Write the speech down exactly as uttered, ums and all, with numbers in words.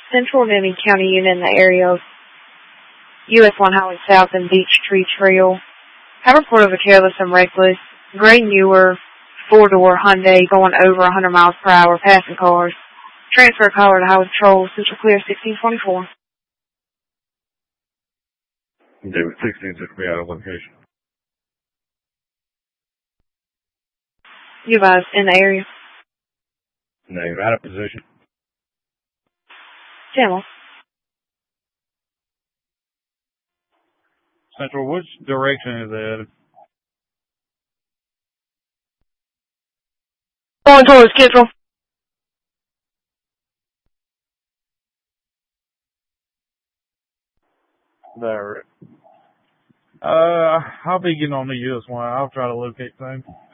Central Newman County unit in the area of U S one Highway South and Beech Tree Trail. Have a report of a careless and reckless gray newer four-door Hyundai going over one hundred miles per hour, passing cars. Transfer caller to Highway Patrol, Central Clear sixteen twenty-four. David sixteen took me out of location. You guys in the area? Negative, out of position. Channel. Central, which direction is it? Going towards Central. There. Uh, I'll be getting on the U S one. I'll try to locate things.